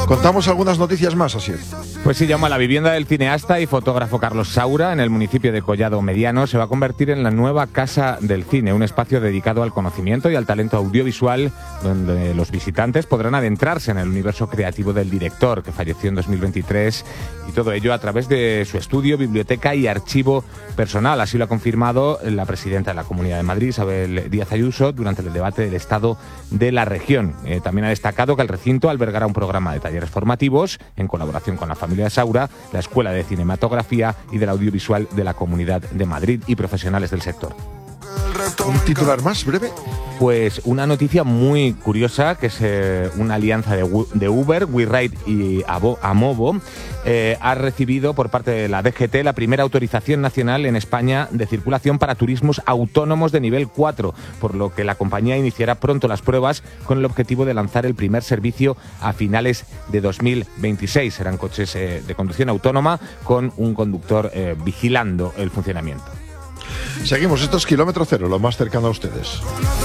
Contamos algunas noticias más, así. Pues sí, llama la vivienda del cineasta y fotógrafo Carlos Saura, en el municipio de Collado Mediano, se va a convertir en la nueva Casa del Cine, un espacio dedicado al conocimiento y al talento audiovisual, donde los visitantes podrán adentrarse en el universo creativo del director, que falleció en 2023, y todo ello a través de su estudio, biblioteca y archivo personal. Así lo ha confirmado la presidenta de la Comunidad de Madrid, Isabel Díaz Ayuso, durante el debate del estado de la región. También ha destacado que el recinto albergará un programa de talleres formativos en colaboración con la familia Saura, la Escuela de Cinematografía y del Audiovisual de la Comunidad de Madrid y profesionales del sector. ¿Un titular más breve? Pues una noticia muy curiosa, que es una alianza de Uber, WeRide y Amovo, ha recibido por parte de la DGT la primera autorización nacional en España de circulación para turismos autónomos de nivel 4, por lo que la compañía iniciará pronto las pruebas con el objetivo de lanzar el primer servicio a finales de 2026. Serán coches de conducción autónoma con un conductor vigilando el funcionamiento. Seguimos, esto es Kilómetro Cero, lo más cercano a ustedes.